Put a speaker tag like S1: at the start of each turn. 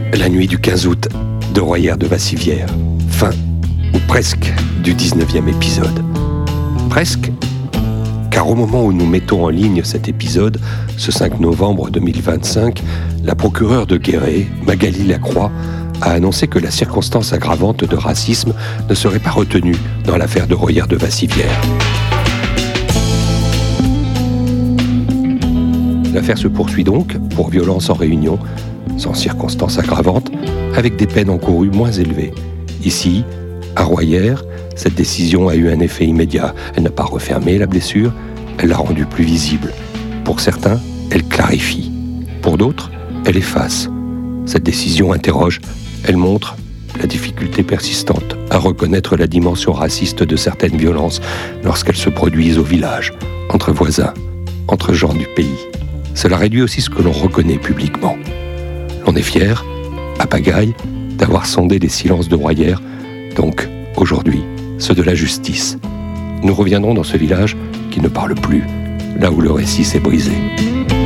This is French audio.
S1: La nuit du 15 août de Royère de Vassivière. Fin, ou presque, du 19e épisode. Presque, car au moment où nous mettons en ligne cet épisode, ce 5 novembre 2025, la procureure de Guéret, Magali Lacroix, a annoncé que la circonstance aggravante de racisme ne serait pas retenue dans l'affaire de Royère de Vassivière. L'affaire se poursuit donc pour violence en réunion, sans circonstance aggravante, avec des peines encourues moins élevées. Ici, à Royère, cette décision a eu un effet immédiat. Elle n'a pas refermé la blessure, elle l'a rendue plus visible. Pour certains, elle clarifie. Pour d'autres, elle efface. Cette décision interroge, elle montre la difficulté persistante à reconnaître la dimension raciste de certaines violences lorsqu'elles se produisent au village, entre voisins, entre gens du pays. Cela réduit aussi ce que l'on reconnaît publiquement. On est fier, à pagaille, d'avoir sondé les silences de Royère, donc, aujourd'hui, ceux de la justice. Nous reviendrons dans ce village qui ne parle plus, là où le récit s'est brisé.